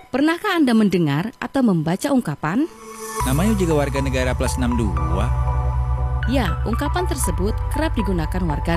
Pernahkah Anda mendengar atau membaca ungkapan? Namanya juga warga negara plus 62. Ya, ungkapan tersebut kerap digunakan warga